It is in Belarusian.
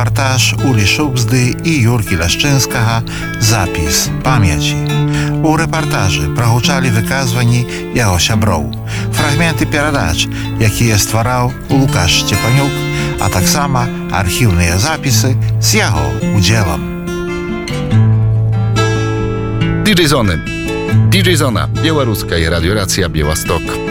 Рэпартаж Улі Шубзды і Юркі Ляшчынскага «Запіс памяці». У рэпартажы прагучалі выказванні яго сяброў, фрагменты перадач, якія ствараў Лукаш Сцепанюк, а таксама архіўныя запісы з яго удзелам. DJ Zona, беларуская радыёрацыя Białystok.